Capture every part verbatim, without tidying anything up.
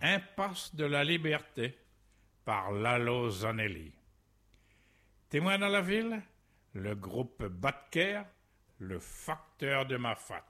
Impasse de la Liberté par Lalo Zanelli. Témoin dans la ville, le groupe Batker, le facteur de Mafat.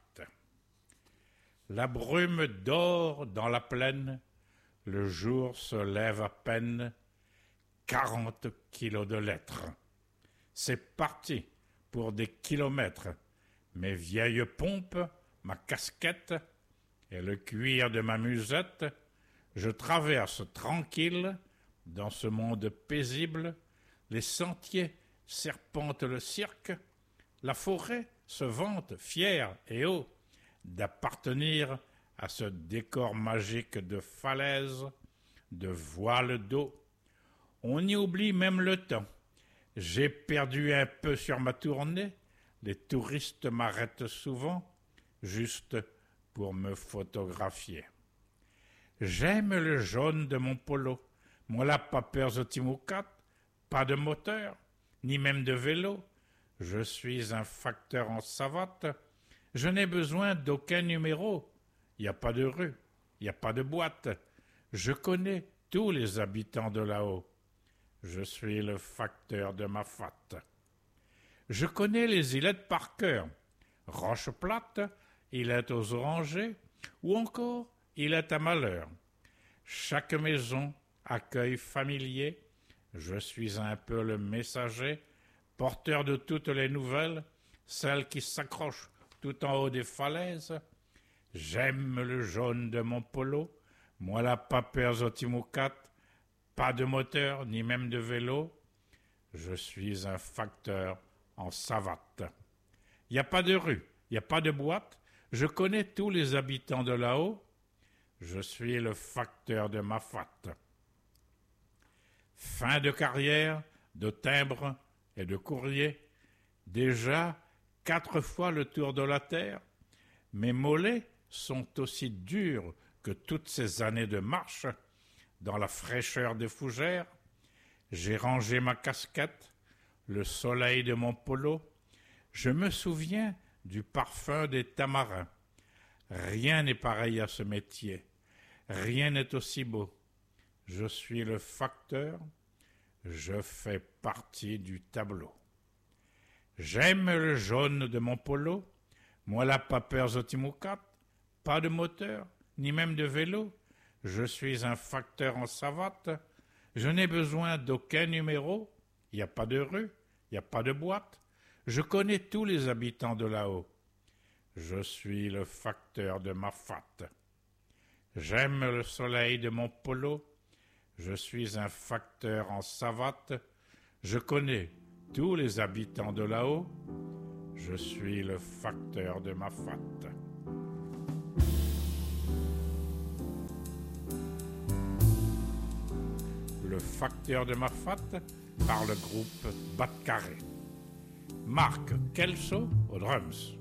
La brume dort dans la plaine, le jour se lève à peine, quarante kilos de lettres. C'est parti pour des kilomètres, mes vieilles pompes, ma casquette et le cuir de ma musette, je traverse tranquille, dans ce monde paisible, les sentiers serpentent le cirque, la forêt se vante fière et haut d'appartenir à ce décor magique de falaises, de voiles d'eau. On y oublie même le temps. J'ai perdu un peu sur ma tournée, les touristes m'arrêtent souvent, juste pour me photographier. J'aime le jaune de mon polo, moi là pas peur de Timoukat, pas de moteur, ni même de vélo. Je suis un facteur en savate, je n'ai besoin d'aucun numéro. Il n'y a pas de rue, il n'y a pas de boîte. Je connais tous les habitants de là-haut. Je suis le facteur de Mafat. Je connais les îlettes par cœur. Roche plate, îlette aux orangers, ou encore îlette à malheur. Chaque maison, accueil familier, je suis un peu le messager, porteur de toutes les nouvelles, celles qui s'accrochent tout en haut des falaises. J'aime le jaune de mon polo, moi la papers au Timoukat, pas de moteur ni même de vélo. Je suis un facteur en savate. Il n'y a pas de rue, il n'y a pas de boîte, je connais tous les habitants de là-haut. Je suis le facteur de Mafat. Fin de carrière, de timbre et de courrier. Déjà quatre fois le tour de la terre. Mes mollets sont aussi durs que toutes ces années de marche dans la fraîcheur des fougères. J'ai rangé ma casquette, le soleil de mon polo. Je me souviens du parfum des tamarins. Rien n'est pareil à ce métier. Rien n'est aussi beau. Je suis le facteur, je fais partie du tableau. J'aime le jaune de mon polo, moi la papers au Timoukat, pas de moteur, ni même de vélo. Je suis un facteur en savate, je n'ai besoin d'aucun numéro, il n'y a pas de rue, il n'y a pas de boîte. Je connais tous les habitants de là-haut. Je suis le facteur de Mafat. J'aime le soleil de mon polo, je suis un facteur en savate, je connais tous les habitants de là-haut, je suis le facteur de Mafat. Le facteur de Mafat par le groupe Batcarré. Marc Kelso aux drums.